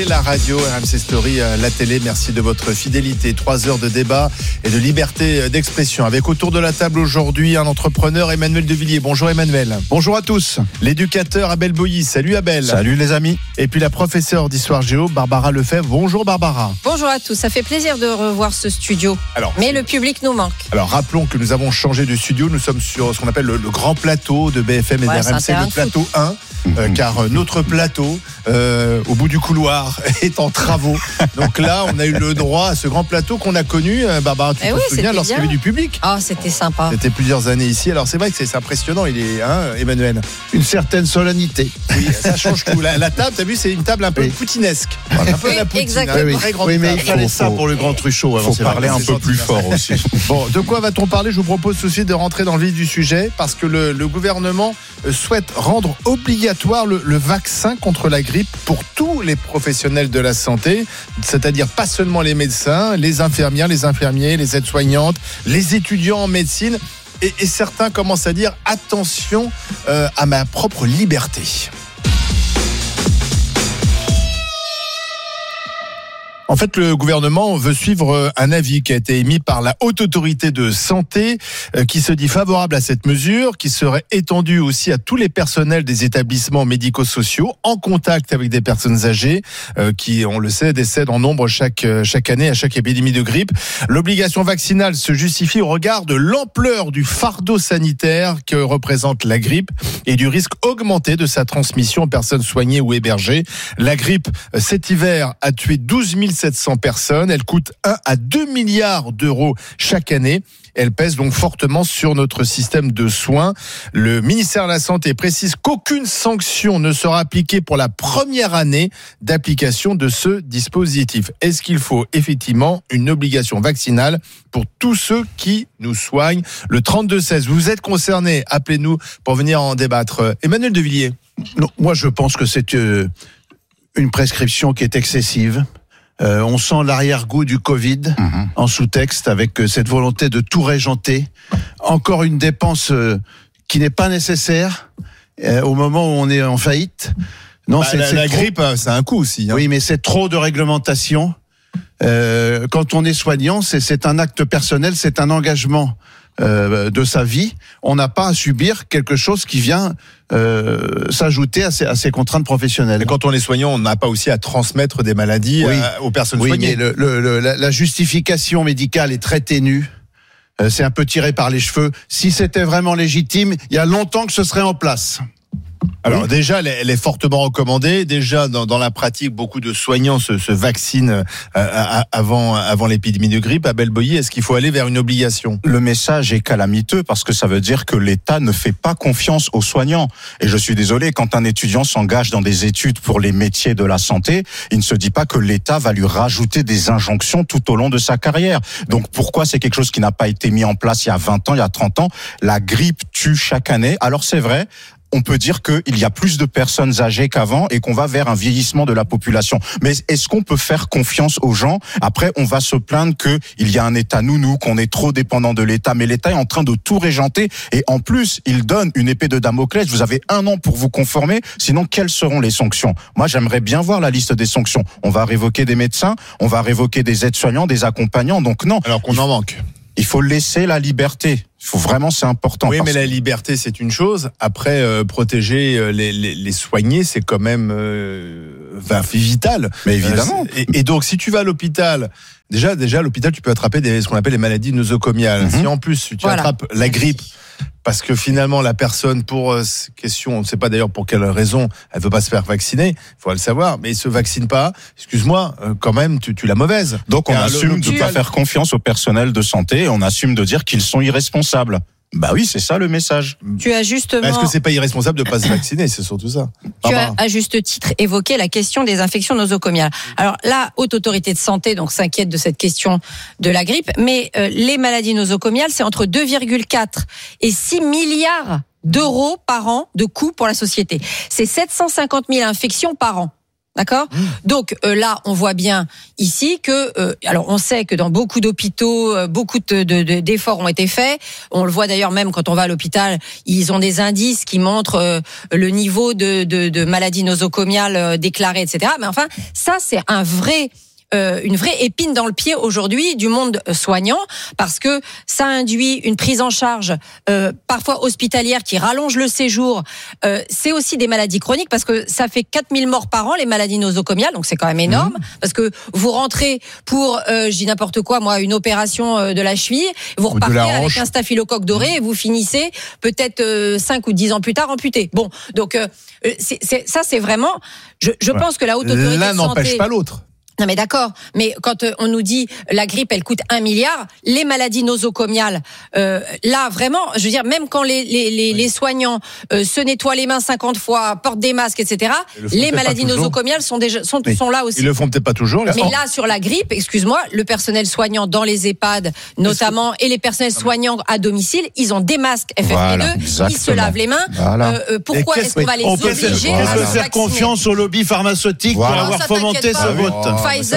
la radio, RMC Story, la télé. Merci de votre fidélité. 3 heures de débat et de liberté d'expression. Avec autour de la table aujourd'hui un entrepreneur, Emmanuel Devilliers. Bonjour Emmanuel. Bonjour à tous. L'éducateur Abel Boilly. Salut Abel. Salut les amis. Et puis la professeure d'histoire géo, Barbara Lefebvre. Bonjour Barbara. Bonjour à tous. Ça fait plaisir de revoir ce studio. Mais le public nous manque. Alors rappelons que nous avons changé de studio. Nous sommes sur ce qu'on appelle le grand plateau de BFM et de RMC, le plateau 1. Car notre plateau, au bout du couloir, est en travaux. Donc là, on a eu le droit à ce grand plateau qu'on a connu, Barbara, tu te souviens, lorsqu'il y avait du public. Ah, c'était sympa. C'était plusieurs années ici. Alors c'est vrai que c'est impressionnant, Emmanuel. Une certaine solennité. Oui, ça change tout. La table, t'as vu, c'est une table un peu poutinesque. Un peu la poutine. Exactement. Très grande mais table. il fallait ça pour le grand Truchot. Il faut parler un peu plus fort aussi. Bon, de quoi va-t-on parler ? Je vous propose tout de suite de rentrer dans le vif du sujet parce que le gouvernement souhaite rendre obligatoire le vaccin contre la grippe pour tous les professionnels de la santé, c'est-à-dire pas seulement les médecins, les infirmières, les infirmiers, les aides-soignantes, les étudiants en médecine. Et certains commencent à dire attention à ma propre liberté. En fait, le gouvernement veut suivre un avis qui a été émis par la Haute Autorité de Santé qui se dit favorable à cette mesure, qui serait étendue aussi à tous les personnels des établissements médico-sociaux en contact avec des personnes âgées qui, on le sait, décèdent en nombre chaque année à chaque épidémie de grippe. L'obligation vaccinale se justifie au regard de l'ampleur du fardeau sanitaire que représente la grippe et du risque augmenté de sa transmission aux personnes soignées ou hébergées. La grippe, cet hiver, a tué 12 700 personnes. Elle coûte 1 à 2 milliards d'euros chaque année. Elle pèse donc fortement sur notre système de soins. Le ministère de la Santé précise qu'aucune sanction ne sera appliquée pour la première année d'application de ce dispositif. Est-ce qu'il faut effectivement une obligation vaccinale pour tous ceux qui nous soignent ? Le 32-16, vous êtes concernés, appelez-nous pour venir en débattre. Emmanuel Devilliers. Non, moi je pense que c'est une prescription qui est excessive. On sent l'arrière-goût du Covid en sous-texte avec cette volonté de tout régenter. Encore une dépense qui n'est pas nécessaire au moment où on est en faillite. Non, la grippe, c'est un coût aussi. Oui, mais c'est trop de réglementation. Quand on est soignant, c'est un acte personnel, c'est un engagement de sa vie. On n'a pas à subir quelque chose qui vient s'ajouter à ces contraintes professionnelles. Et quand on est soignant, on n'a pas aussi à transmettre des maladies aux personnes soignées. Oui, mais la justification médicale est très ténue. C'est un peu tiré par les cheveux. Si c'était vraiment légitime, il y a longtemps que ce serait en place. Alors déjà, elle est fortement recommandée. Déjà, dans la pratique, beaucoup de soignants se vaccinent avant l'épidémie de grippe. Abel Boilly, est-ce qu'il faut aller vers une obligation ? Le message est calamiteux parce que ça veut dire que l'État ne fait pas confiance aux soignants. Et je suis désolé, quand un étudiant s'engage dans des études pour les métiers de la santé, il ne se dit pas que l'État va lui rajouter des injonctions tout au long de sa carrière. Donc pourquoi c'est quelque chose qui n'a pas été mis en place il y a 20 ans, il y a 30 ans ? La grippe tue chaque année. Alors c'est vrai, on peut dire qu'il y a plus de personnes âgées qu'avant et qu'on va vers un vieillissement de la population. Mais est-ce qu'on peut faire confiance aux gens ? Après, on va se plaindre qu'il y a un État nounou, qu'on est trop dépendant de l'État. Mais l'État est en train de tout régenter. Et en plus, il donne une épée de Damoclès. Vous avez 1 an pour vous conformer. Sinon, quelles seront les sanctions ? Moi, j'aimerais bien voir la liste des sanctions. On va révoquer des médecins, on va révoquer des aides-soignants, des accompagnants. Donc non. Alors qu'on en manque. Il faut laisser la liberté. C'est important. Oui, mais la liberté, c'est une chose. Après, protéger les soignés, c'est quand même vital. Mais évidemment. Et donc, si tu vas à l'hôpital, déjà à l'hôpital, tu peux attraper ce qu'on appelle les maladies nosocomiales. Si en plus tu attrapes la grippe, parce que finalement la personne, pour question, on ne sait pas d'ailleurs pour quelle raison, elle veut pas se faire vacciner, il faut le savoir, mais elle se vaccine pas. Excuse-moi, quand même, tu l'as mauvaise. Donc on assume de ne pas faire confiance au personnel de santé, et on assume de dire qu'ils sont irresponsables. Bah oui, c'est ça le message. Tu as justement. Est-ce que c'est pas irresponsable de pas se vacciner ? C'est surtout ça. Tu as à juste titre évoqué la question des infections nosocomiales. Alors la Haute Autorité de Santé donc s'inquiète de cette question de la grippe, mais les maladies nosocomiales, c'est entre 2,4 et 6 milliards d'euros par an de coûts pour la société. C'est 750 000 infections par an. D'accord. Donc là, on voit bien ici que, alors on sait que dans beaucoup d'hôpitaux, beaucoup d'efforts ont été faits. On le voit d'ailleurs même quand on va à l'hôpital, ils ont des indices qui montrent le niveau de maladies nosocomiales déclarées, etc. Mais enfin, ça c'est une vraie épine dans le pied aujourd'hui du monde soignant, parce que ça induit une prise en charge parfois hospitalière qui rallonge le séjour. C'est aussi des maladies chroniques, parce que ça fait 4000 morts par an, les maladies nosocomiales, donc c'est quand même énorme, parce que vous rentrez pour, je dis n'importe quoi, moi, une opération de la cheville, vous repartez avec un staphylocoque doré et vous finissez peut-être 5 ou 10 ans plus tard amputé. Bon, donc ça c'est vraiment, je pense que la haute autorité de santé... L'un n'empêche pas l'autre. Non mais d'accord, mais quand on nous dit la grippe elle coûte 1 milliard, les maladies nosocomiales, là vraiment, je veux dire, même quand les soignants se nettoient les mains 50 fois, portent des masques, etc., les maladies nosocomiales sont là aussi. Ils le font peut-être pas toujours. Mais là, sur la grippe, excuse-moi, le personnel soignant dans les EHPAD notamment, et les personnels soignants à domicile, ils ont des masques FFP2, ils se lavent les mains. Pourquoi est-ce qu'on va les obliger à se vacciner ? On peut faire confiance au lobby pharmaceutique pour avoir fomenté ce vote.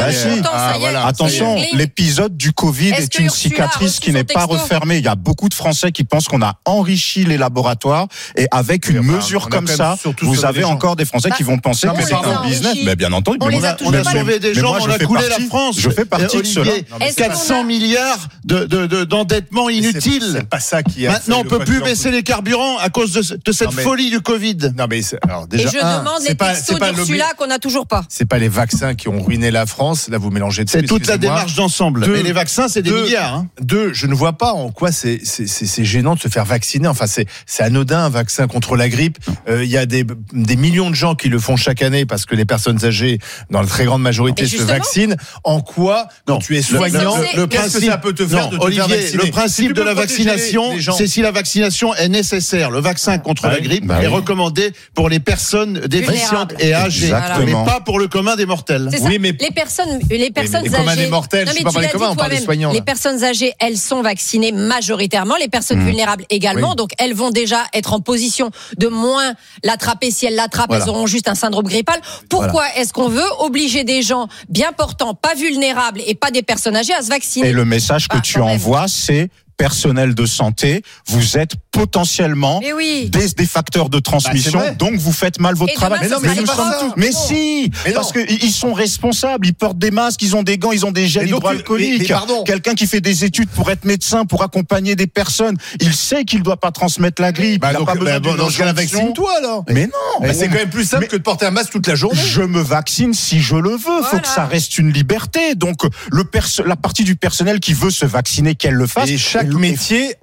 Attention, l'épisode du Covid est une cicatrice qui n'est pas refermée. Il y a beaucoup de Français qui pensent qu'on a enrichi les laboratoires, et avec une mesure comme ça, vous avez encore des Français qui vont penser que c'est un business. Mais bien entendu, on a sauvé des gens, on a coulé la France. Je fais partie de cela. 400 milliards d'endettement inutile. C'est pas ça qui a. Maintenant, on peut plus baisser les carburants à cause de cette folie du Covid. Non mais alors déjà, et je demande les textos d'Ursula qu'on n'a toujours pas. C'est pas les vaccins qui ont ruiné la France. Là, vous mélangez tout. C'est toute la démarche d'ensemble. Mais les vaccins, c'est des milliards. Je ne vois pas en quoi c'est gênant de se faire vacciner. Enfin, c'est anodin, un vaccin contre la grippe. Il y a des millions de gens qui le font chaque année parce que les personnes âgées, dans la très grande majorité, se vaccinent. En quoi, quand tu es soignant, qu'est-ce que ça peut te faire de te faire vacciner ? Le principe de la vaccination, c'est si la vaccination est nécessaire. Le vaccin contre la grippe est recommandé pour les personnes déficientes et âgées, mais pas pour le commun des mortels. Oui, mais les personnes âgées, mortels, je sais pas par les communs, on parle des soignants. Les personnes âgées, elles sont vaccinées majoritairement, les personnes vulnérables également, donc elles vont déjà être en position de moins l'attraper. Si elles l'attrapent, elles auront juste un syndrome grippal. Pourquoi est-ce qu'on veut obliger des gens bien portants, pas vulnérables et pas des personnes âgées à se vacciner ? Et le message que tu envoies, c'est: personnel de santé, vous êtes potentiellement des facteurs de transmission, donc vous faites mal votre travail. Mais si, parce qu'ils sont responsables, ils portent des masques, ils ont des gants, ils ont des gels hydroalcooliques. Quelqu'un qui fait des études pour être médecin, pour accompagner des personnes, il sait qu'il ne doit pas transmettre la grippe. Dans ce cas-là, vaccine-toi alors. Mais non, c'est quand même plus simple que de porter un masque toute la journée. Je me vaccine si je le veux, faut que ça reste une liberté. Donc la partie du personnel qui veut se vacciner, qu'elle le fasse. Et chaque métier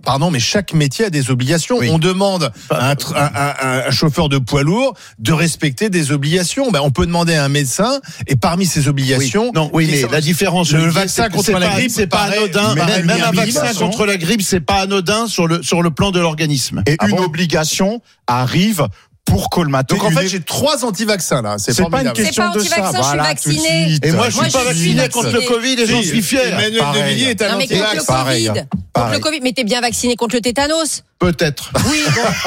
a des obligations. On demande à un chauffeur de poids lourd de respecter des obligations. On peut demander à un médecin, et parmi ces obligations, mais la différence, le vaccin contre la grippe, c'est pas anodin. Même un vaccin contre la grippe, c'est pas anodin sur le plan de l'organisme. Et une obligation arrive pour colmater. Donc en fait, j'ai 3 anti-vaccins là. C'est pas une question de ça. Je suis vacciné. Et moi, je suis pas vacciné contre le Covid et j'en suis fier. Emmanuel de Villiers est un anti-vax. Contre le Covid, mais t'es bien vacciné contre le tétanos. Peut-être. Oui.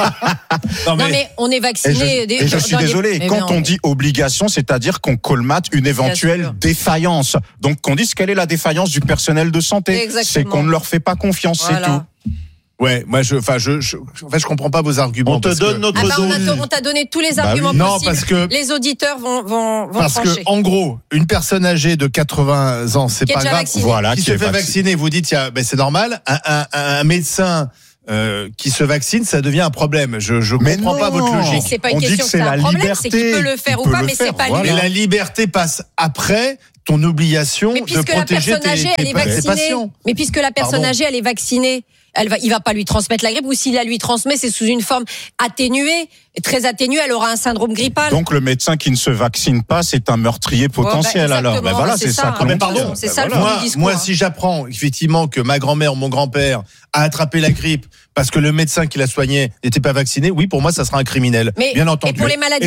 Non mais on est vacciné. Et je suis désolé. Quand on dit obligation, c'est-à-dire qu'on colmate une éventuelle défaillance. Donc qu'on dise quelle est la défaillance du personnel de santé. C'est qu'on ne leur fait pas confiance, c'est tout. Ouais, moi je comprends pas vos arguments. On te donne notre dose. On t'a donné tous les arguments possibles. Non, parce que les auditeurs vont parce trancher. Que en gros, une personne âgée de 80 ans, c'est pas grave, qui se fait vacciner, vous dites c'est normal. Un médecin qui se vaccine, ça devient un problème. Je comprends pas votre logique. C'est pas une question que c'est un problème, c'est qu'il peut le faire ou pas, mais c'est pas lui. Mais la liberté passe après ton obligation de protéger tes patients. Mais puisque la personne âgée, elle est vaccinée, il va pas lui transmettre la grippe, ou s'il la lui transmet, c'est sous une forme atténuée, très atténuée, elle aura un syndrome grippal. Donc le médecin qui ne se vaccine pas, c'est un meurtrier potentiel alors. Voilà, c'est ça. Pardon. C'est ça le discours. Moi, si j'apprends effectivement que ma grand-mère ou mon grand-père a attrapé la grippe parce que le médecin qui l'a soigné n'était pas vacciné, oui, pour moi, ça sera un criminel. Bien entendu. Et pour les maladies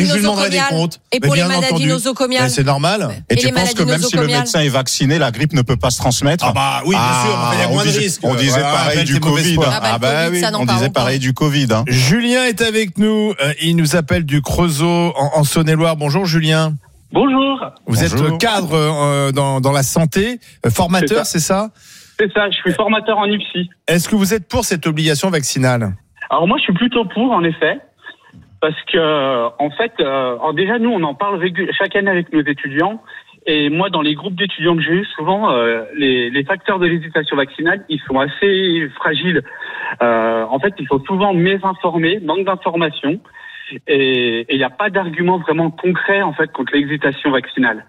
nosocomiales. C'est normal. Et tu penses que même si le médecin est vacciné, la grippe ne peut pas se transmettre? Ah bah oui, bien sûr. Il y a moins de risques. On disait pareil du Covid. Ah bah oui, on disait pareil du Covid. Julien est avec nous. Il nous appelle du Creusot en Saône-et-Loire. Bonjour Julien. Bonjour. Vous êtes cadre dans la santé, formateur, c'est ça ? C'est ça, je suis formateur en IPSI. Est-ce que vous êtes pour cette obligation vaccinale ? Alors moi, je suis plutôt pour, en effet, parce que, en fait, alors déjà, nous, on en parle chaque année avec nos étudiants, et moi, dans les groupes d'étudiants que j'ai eu, souvent, les facteurs de l'hésitation vaccinale, ils sont assez fragiles. En fait, ils sont souvent mésinformés, manque d'informations, et il n'y a pas d'argument vraiment concret, en fait, contre l'hésitation vaccinale.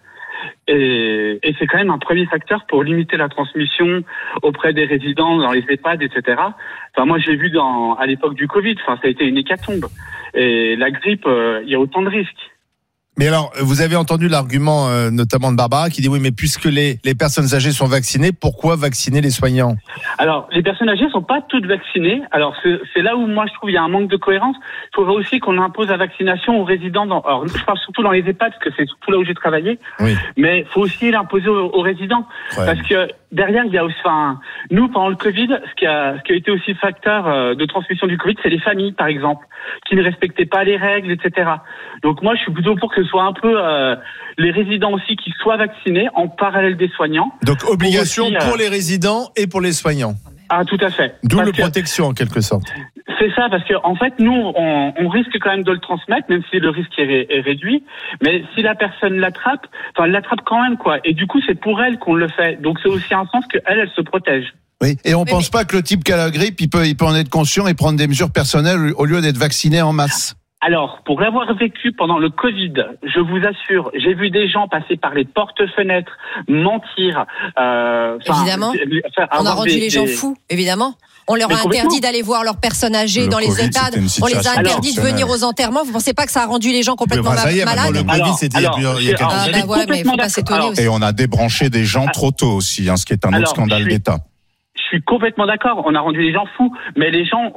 Et c'est quand même un premier facteur pour limiter la transmission auprès des résidents dans les EHPAD, etc. Enfin, moi, j'ai vu à l'époque du Covid, ça a été une hécatombe. Et la grippe, il y a autant de risques. Mais alors, vous avez entendu l'argument notamment de Barbara qui dit oui, mais puisque les personnes âgées sont vaccinées, pourquoi vacciner les soignants ? Alors, les personnes âgées sont pas toutes vaccinées. Alors, c'est là où moi je trouve il y a un manque de cohérence. Il faudrait aussi qu'on impose la vaccination aux résidents. Alors, je parle surtout dans les EHPAD, parce que c'est surtout là où j'ai travaillé. Oui. Mais il faut aussi l'imposer aux résidents, parce que derrière il y a aussi, nous pendant le Covid, ce qui a été aussi facteur de transmission du Covid, c'est les familles, par exemple, qui ne respectaient pas les règles, etc. Donc moi, je suis plutôt pour que ce soit un peu les résidents aussi qui soient vaccinés en parallèle des soignants. Donc obligation pour les résidents et pour les soignants. Ah, tout à fait. D'où le protection en quelque sorte. C'est ça, parce que en fait, nous, on risque quand même de le transmettre, même si le risque est réduit. Mais si la personne l'attrape, elle l'attrape quand même, quoi. Et du coup, c'est pour elle qu'on le fait. Donc c'est aussi un sens que elle se protège. Oui, et on pense pas que le type qui a la grippe, il peut en être conscient et prendre des mesures personnelles au lieu d'être vacciné en masse. Alors, pour l'avoir vécu pendant le Covid, je vous assure, j'ai vu des gens passer par les portes-fenêtres, mentir. Évidemment. On a rendu les gens fous, évidemment. On leur a interdit d'aller voir leurs personnes âgées dans les EHPAD. On les a interdit de venir aux enterrements. Vous pensez pas que ça a rendu les gens complètement malades ? Le Covid, c'était il y a quelques années. Mais il faut pas s'étonner aussi. Et on a débranché des gens trop tôt aussi, ce qui est un autre scandale d'État. Je suis complètement d'accord. On a rendu les gens fous, mais les gens,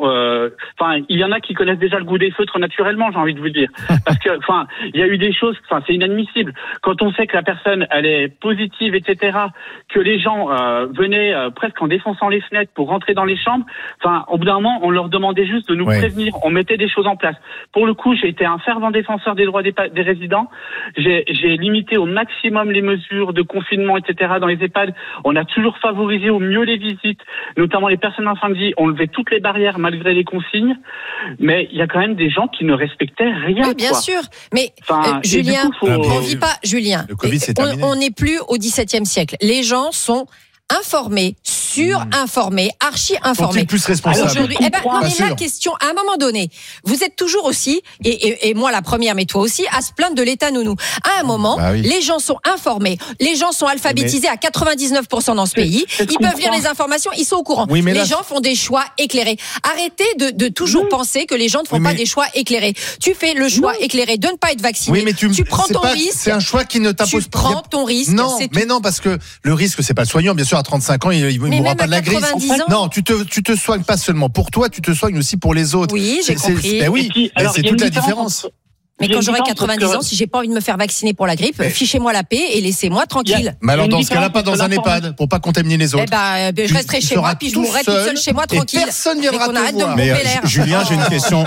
il y en a qui connaissent déjà le goût des feutres naturellement, j'ai envie de vous dire, parce que, il y a eu des choses, c'est inadmissible. Quand on sait que la personne, elle est positive, etc., que les gens venaient presque en défonçant les fenêtres pour rentrer dans les chambres. Au bout d'un moment, on leur demandait juste de nous prévenir. On mettait des choses en place. Pour le coup, j'ai été un fervent défenseur des droits des résidents. J'ai limité au maximum les mesures de confinement, etc., dans les EHPAD. On a toujours favorisé au mieux les visites, notamment les personnes en fin de vie. On levait toutes les barrières malgré les consignes, mais il y a quand même des gens qui ne respectaient rien. Oui, bien sûr, mais Julien, on vit pas, Julien. On n'est plus au XVIIe siècle. Les gens sont informés, surinformés, archi-informés. Sont-ils plus responsables ? Aujourd'hui, mais la question, à un moment donné, vous êtes toujours aussi, et moi la première, mais toi aussi, à se plaindre de l'État nounou. À un moment, les gens sont informés, les gens sont alphabétisés à 99% dans ce pays, ils peuvent lire les informations, ils sont au courant. Oui, les gens font des choix éclairés. Arrêtez de toujours penser que les gens ne font pas des choix éclairés. Tu fais le choix éclairé de ne pas être vacciné. Oui, mais tu prends ton risque. C'est un choix qui ne t'impose pas. Tu prends ton risque. Non, mais non, parce que le risque, c'est pas le soignant, bien sûr. À 35 ans, il ne mourra pas de la grippe. Non, tu te soignes pas seulement pour toi, tu te soignes aussi pour les autres. Oui, j'ai compris. C'est toute la différence. Mais quand j'aurai 90 ans, si j'ai pas envie de me faire vacciner pour la grippe, fichez-moi la paix et laissez-moi tranquille. Mais alors dans ce cas-là, pas dans un EHPAD pour pas contaminer les autres. Je resterai chez moi, puis je mourrai toute seule chez moi tranquille. Personne viendra te voir. Mais Julien, j'ai une question.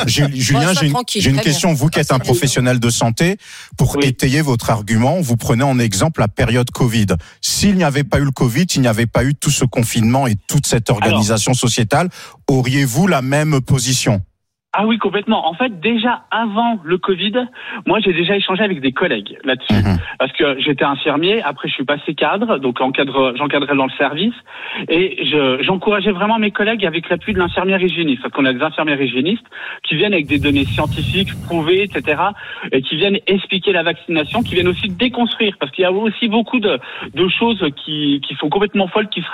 J'ai une question. Vous qui êtes un professionnel de santé, pour étayer votre argument, vous prenez en exemple la période Covid. S'il n'y avait pas eu le Covid, il n'y avait pas eu tout ce confinement et toute cette organisation sociétale, auriez-vous la même position ? Ah oui, complètement. En fait, déjà avant le Covid, moi j'ai déjà échangé avec des collègues là-dessus. Parce que j'étais infirmier, après je suis passé cadre, donc j'encadrais dans le service, et j'encourageais vraiment mes collègues avec l'appui de l'infirmière hygiéniste. Parce qu'on a des infirmières hygiénistes qui viennent avec des données scientifiques prouvées, etc., et qui viennent expliquer la vaccination, qui viennent aussi déconstruire, parce qu'il y a aussi beaucoup de choses qui sont complètement folles qui se